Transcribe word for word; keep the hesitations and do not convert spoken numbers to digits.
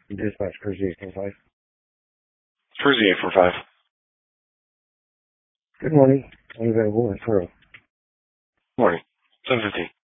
Dispatch Cruise eight four five. Cruise eight four five. Good morning. I'm available at four. Morning. seven fifteen.